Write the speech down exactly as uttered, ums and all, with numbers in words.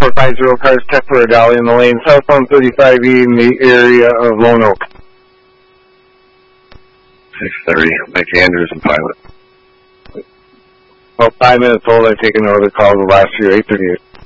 four five zero cars, tech for a dolly in the lane, southbound thirty-five E in the area of Lone Oak. six thirty, Mike Andrews and Pilot. About five minutes old, I've taken over the call the last few, eight thirty-eight.